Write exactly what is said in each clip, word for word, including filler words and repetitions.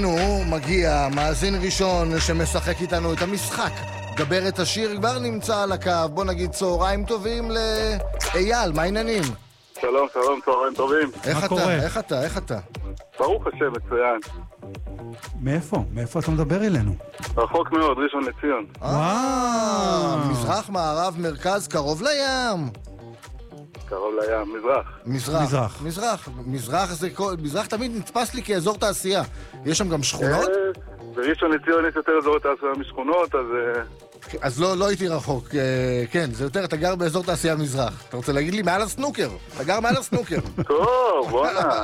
נו, מגיע מאזין ראשון שמשחק איתנו את המשחק. דבר את השיר כבר נמצא על הקו. בוא נגיד צהריים טובים לאייל, מה העניינים? שלום, שלום, צהריים טובים. איך אתה? קורה? איך אתה? איך אתה? ברוך השם, מצוין. מאיפה? מאיפה אתה מדבר אלינו? רחוק מאוד, ראשון לציון. אה, מזרח, מערב, מרכז, קרוב לים. קרוב לים, מזרח. מזרח. מזרח. מזרח. מזרח זה כל... מזרח תמיד נתפס לי כאזור תעשייה. יש שם גם שכונות? אה, בראשון לציון יש יותר אזורי תעשייה משכונות, אז... אה, אז לא, לא הייתי רחוק. אה, כן, זה יותר, אתה גר באזור תעשייה מזרח. אתה רוצה להגיד לי מעל הסנוקר. אתה גר מעל הסנוקר. טוב, בואנה.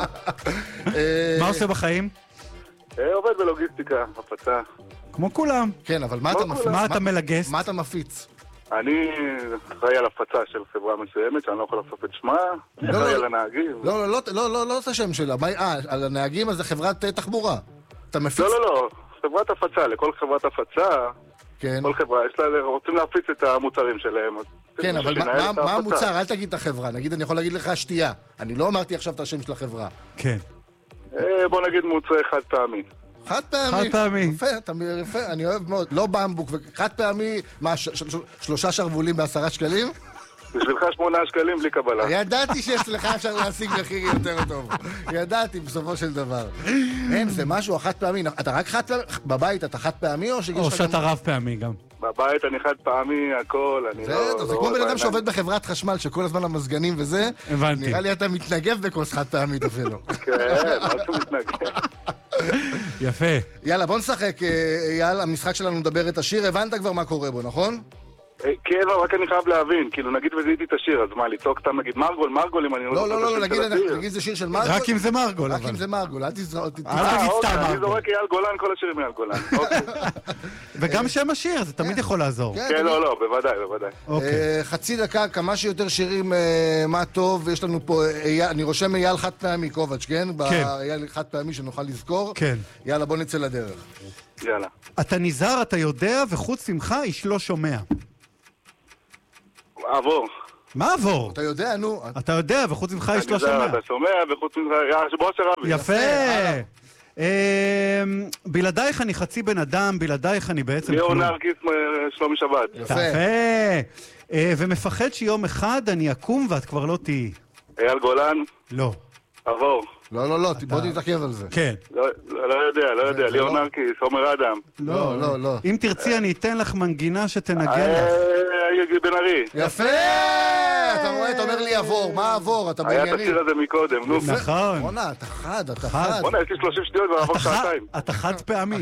אה, מה עושה בחיים? אה, עובד בלוגיסטיקה, הפצה. כמו כולם. כן, אבל מה לא אתה מפיץ? כולם. מה אתה מלגס? מה אתה מפיץ? אני אחראי על הפצה של חברה מסוימת, שאני לא יכול לחשוף את שמה. אני לא, אחראי לא. על הנהגים. לא, לא, לא, לא, לא, לא את השם שלה. מה- אה, על הנהגים, אז זה חברת אה, תחבורה. אתה מפיץ? לא, לא, לא. חברת הפצה, לכל חברת הפצה, כן. כל חברה, יש לה, רוצים להפיץ את המוצרים שלהם. אז כן, צריך אבל מה- לנהל מה- את מה ההפצה. המוצר? אל תגיד את החברה. נגיד, אני יכול להגיד לך שתייה. אני לא אמרתי עכשיו את השם של החברה. כן. אה, בוא נגיד מוצרי חד פעמי. חד פעמי. חד פעמי. יפה, אתה יפה, אני אוהב מאוד. לא במבוק, חד פעמי, מה, ש- ש- ש- שלושה שרבולים בעשרה שקלים? בשבילך שמונה שקלים בלי קבלה. ידעתי שאצלך אפשר להשיג מחיר יותר טוב. ידעתי בסופו של דבר. אין, זה משהו החד פעמי. אתה רק חד פעמי? בבית אתה חד פעמי או שיש או לך שאתה רב פעמי גם. בבית אני חד פעמי, הכל, אני זה, לא... זה לא כמו בן אדם בעיניים. שעובד בחברת חשמל, שכל הזמן המזגנים וזה. הבנתי. נראה לי אתה מתנגב בכוס חד פעמית אפילו. כן, מה אתה מתנגד? יפה. יאללה, בוא נשחק, אה, אייל, המשחק שלנו מדבר את השיר. הבנת כבר מה קורה בו, נכון? אה, כן, אבל רק אני חייב להבין, כאילו נגיד וזיהיתי את השיר, אז מה, לצעוק סתם נגיד מרגול, מרגול אם אני לא לא, זוכר לא, את לא, השיר נגיד, של השיר. נגיד זה שיר של מרגול. רק אם זה מרגול, רק אבל. אם זה מרגול, אל תזרוק. אל תגיד אה, סתם אוקיי, אני מרגול. זורק אייל גולן, כל השירים אייל גולן. אוקיי. וגם שם השיר, זה תמיד יכול לעזור. כן, כן, לא, לא, בוודאי, בוודאי. אוקיי. אה, חצי דקה, כמה שיותר שירים, אה, מה טוב, יש לנו פה, אייל- אני רושם אייל חד פעמי קובץ', כן? כן. אייל חד פעמי שנוכל לזכור. כן. יאללה, בוא נצא לדרך. יאללה. אתה נזהר, אתה יודע, וחוץ ממך איש לא שומע. עבור. מה עבור? אתה יודע, נו. אתה יודע, וחוץ ממך איש לא אני זר, שומע. אתה שומע, וחוץ ממך, יאללה, בוא שרבי. יפה. הלאה. אמ, בלעדייך אני חצי בן אדם, בלעדייך אני בעצם ליאור כלום. נרקיס, אה, שלומי שבת. יפה. יפה. אה, ומפחד שיום אחד אני אקום ואת כבר לא תהיי. אייל גולן, לא. עבור. לא, לא, לא, בוא תתעכב על זה. כן. לא לא יודע, לא יודע, זה ליאור לא- נרקיס, עומר אדם. לא, לא, לא. אם תרצי אני אתן לך מנגינה שתנגן לך. אה, בן ארי. יפה! אתה רואה, אתה אומר לי עבור, מה עבור? אתה היה את בעניינים. השיר הזה מקודם, נו. נכון. בוא'נה, אתה חד, אתה חד. חד. בוא'נה, יש לי שלושים שניות ועבור אתה חד- שעתיים. אתה חד פעמי.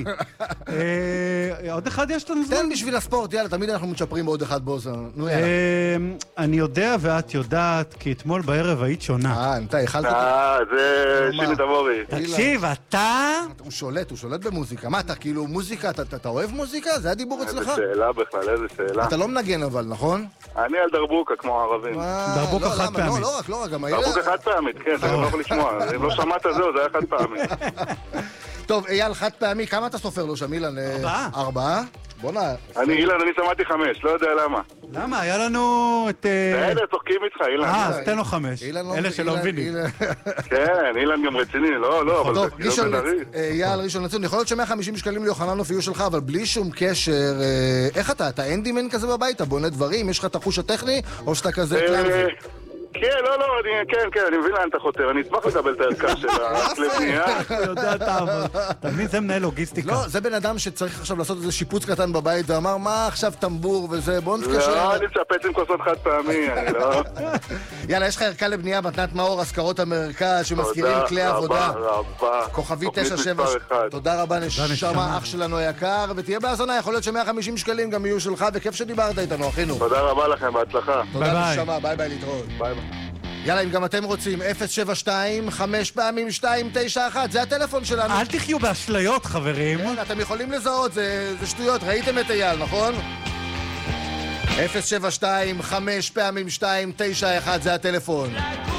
אה, עוד אחד יש לנו זמן? תן בשביל הספורט, יאללה, תמיד אנחנו מצ'פרים בעוד אחד בו. נו, יאללה. אה, אני יודע ואת יודעת, כי אתמול בערב היית שונה. אה, אתה אכלת אותי. אה, זה מה? שימי תבורי. תקשיב, אתה... הוא שולט, הוא שולט במוזיקה. מה, אתה כאילו מוזיקה, אתה- אתה אתה אוהב מוזיקה? זה הדיבור איזה אצלך? שאלה בכלל, איזה שאלה. אתה לא מנגן אבל, נכון? אני על דרבוקה כמו הערבים. אה, דרבוקה לא, חד למה? פעמית. לא, לא רק, לא רק, גם היה... דרבוקה חד פעמית, כן, אתה גם לא יכול לשמוע. אם לא שמעת זהו, זה היה חד פעמי. טוב, אייל חד פעמי, כמה אתה סופר לו שם, אילן? אה, ארבעה. ארבעה? בוא'נה. אני, אילן, אני שמעתי חמש, לא יודע למה. למה? היה לנו את... אה, בסדר, צוחקים איתך, אה, אילן. אז תן לו חמש. אילן לא- אלה שלא אילן- מבינים. אילן- כן, אילן גם רציני, לא, לא, אבל טוב, זה כאילו ראשון בן ארי. לצ- אה, אייל, ראשון לציון, יכול להיות ש-מאה וחמישים שקלים ליוחננוף יהיו שלך, אבל בלי שום קשר, אה, איך אתה? אתה אנדימן כזה בבית? אתה בונה דברים? יש לך את החוש הטכני? או שאתה כזה אה, קלאמזי? כן, לא, לא, אני, כן, כן, אני מבין לאן אתה חותר, אני אשמח לקבל את הערכה של הכלי בנייה. אתה יודע, אתה אתה מבין, זה מנהל לוגיסטיקה. לא, זה בן אדם שצריך עכשיו לעשות איזה שיפוץ קטן בבית, ואמר, מה עכשיו טמבור וזה, בוא נתקשר. לא, אני משפץ עם כוסות חד פעמי, אני לא... יאללה, יש לך ערכה לבנייה מתנת מאור, השכרות המרכז, שמזכירים תודה כלי רבה, עבודה. רבה. כוכבי תוכנית תשע שבע. מספר אחד. תודה רבה, נשמה, נשמה. אח שלנו היקר, ותהיה בהאזנה, יכול להיות ש-מאה וחמישים שקלים גם יהיו שלך, וכיף שדיברת איתנו, אחינו. תודה רבה לכם, בהצלחה. ביי תודה ביי. נשמה, ביי ביי, להתראות. ביי ביי. יאללה, אם גם אתם רוצים, אפס שבע שתיים, חמש פעמים שתיים תשע אחת, זה הטלפון שלנו. אל תחיו באשליות, חברים. כן, אתם יכולים לזהות, זה, זה שטויות, ראיתם את אייל, נכון? אפס שבע שתיים, חמש פעמים שתיים תשע אחת, זה הטלפון.